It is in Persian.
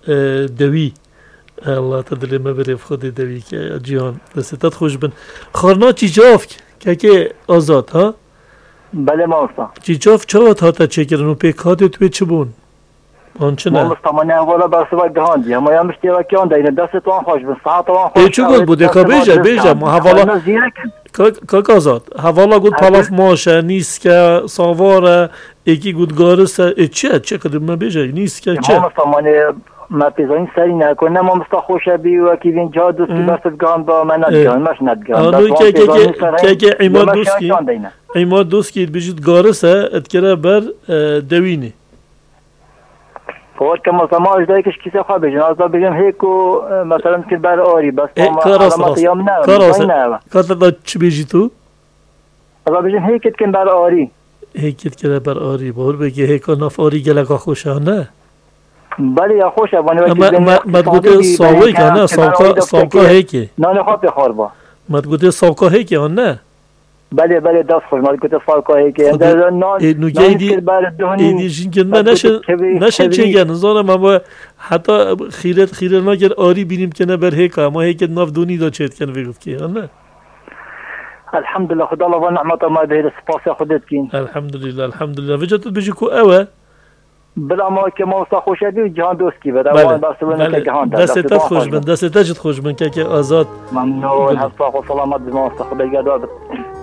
دوی الله تدلی ما برف خود دوی که جیان دستت خوش بن خارنا چی جاف که آزاد ها بله ماستا چی جاف چه تا چکرن و پیکات تو چه بون آنچه نه ماستا من اولا بس و گهاندی اما یا مشترکی آن دین دست تو خوش بن ساعت تو خوش ای چه گفت بوده که بیجا ما حوالا که آزاد حوالا گفت پلاف ماشه نیست که ساواره یکی گفت گارسه چه قدر ما بیجا نیست که چه ماستا من ما پیزاین سری نکنه ما مستا خوشه بی و کی وین جا دوستی بس گام با من ندگان ماش ندگان آنو که ایماد دوستی ایماد دوستی بیجید گارسه اتکره بر دوینی فوت كما سماج دايكش كيسه خا بيجن از بيجن هيكو مثلا كل بار اوري بس ما علامات يومنا كاراسا چ بيجي تو از بيجن هيك كن بار اوري هيك كده بار اوري بقول بيجي هيك نافوري گلگا خوشانه بله یا خوشه بانه ما تقولي ساوي كانه ساوكا هيك نه خاطر خربا ما تقولي ساوكا هيك نه بله دست خوش ما گفت ساوكا هيك اندر نان ایدی جنگن ما نشه چه نزانم ما حتی خیره نگر آری بینیم که نه بر هیک ما هیک ناف دونی دا چت کن بگفت که نه الحمدلله خدا الله و نعمت ما به سپاس خودت کین الحمدلله وجدت بيجي كو اوه بلا ما که ما خوشه بی جهان دوست کی بده ما بس بنه که جهان دست خوش بن دست تجد خوش بن که آزاد ممنون حفظ و سلامت به ما خدا یاد